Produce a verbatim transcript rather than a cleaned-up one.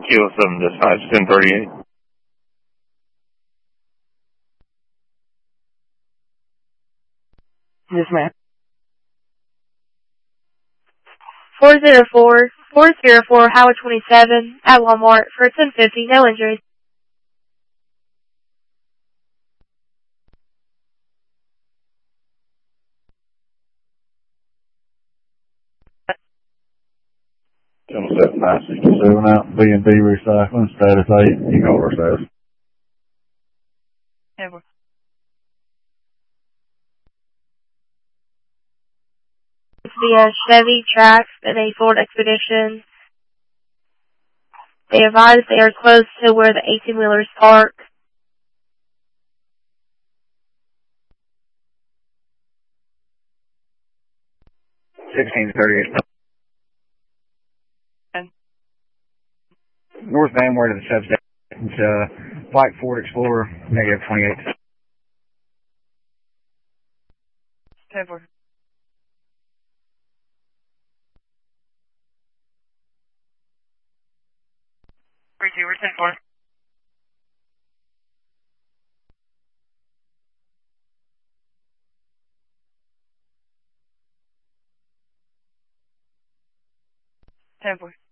Kilo seven dispatch, ten thirty-eight. Yes, ma'am. four zero four, four zero four, Howard twenty-seven, at Walmart for ten fifty, no injuries. seven nine sixty-seven out, B and B Recycling, status eight, you know our status. Ever. It's the uh, Chevy Trax and a Ford Expedition. They advise they are close to where the eighteen-wheelers park. sixteen thirty-eight. Northbound where to the substation. It's uh, Black Ford Explorer, negative twenty-eight. Ever. Three two, we're ten four. Ten four.